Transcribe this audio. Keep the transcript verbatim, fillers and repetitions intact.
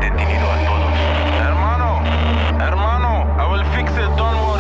detenido a todos. Hermano, hermano, I will fix it, don't worry.